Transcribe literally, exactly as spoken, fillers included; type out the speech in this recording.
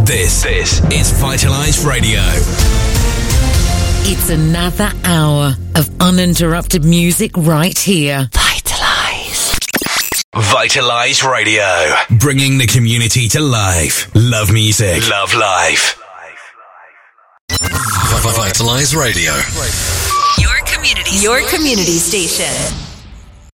This, this is Vitalize Radio. It's another hour of uninterrupted music right here. Vitalize. Vitalize Radio. Bringing the community to life. Love music. Love life. Vitalize Radio. Your community. Your community station.